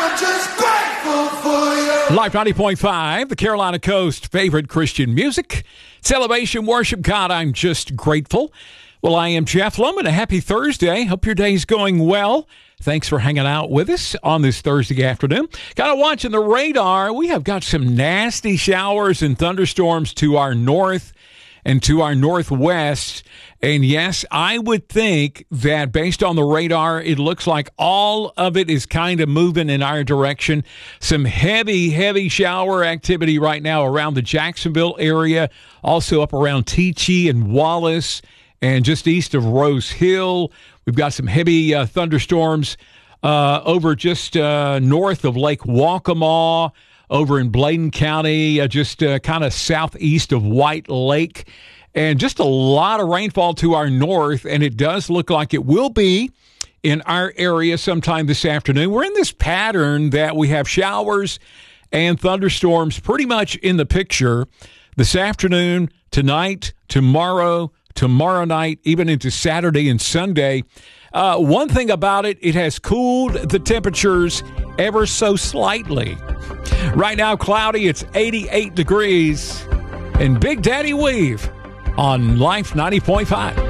Life 90.5, the Carolina Coast favorite Christian music. Celebration, worship God, I'm just grateful. Well, I am Jeff Loman. A happy Thursday. Hope your day's going well. Thanks for hanging out with us on this Thursday afternoon. Kind of watching the radar. We have got some nasty showers and thunderstorms to our north and to our northwest. And yes, I would think that based on the radar, it looks like all of it is kind of moving in our direction. Some heavy shower activity right now around the Jacksonville area, also up around Teachee and Wallace, and just east of Rose Hill. We've got some heavy thunderstorms over just north of Lake Waccamaw, over in Bladen County, just kind of southeast of White Lake. And just a lot of rainfall to our north, and it does look like it will be in our area sometime this afternoon. We're in this pattern that we have showers and thunderstorms pretty much in the picture this afternoon, tonight, tomorrow night, even into Saturday and Sunday. One thing about it, it has cooled the temperatures ever so slightly. Right now, cloudy, it's 88 degrees. And Big Daddy Weave on Life 90.5.